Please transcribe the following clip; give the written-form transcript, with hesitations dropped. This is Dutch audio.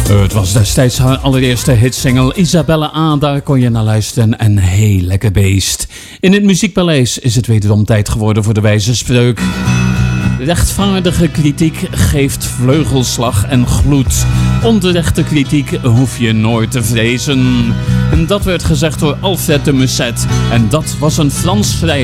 Het was destijds haar allereerste hitsingle Isabelle A. Daar kon je naar luisteren en heel lekker beest. In het Muziekpaleis is het wederom tijd geworden voor de wijze spreuk. Rechtvaardige kritiek geeft vleugelslag en gloed. Onterechte kritiek hoef je nooit te vrezen. En dat werd gezegd door Alfred de Musset. En dat was een Frans schrijver.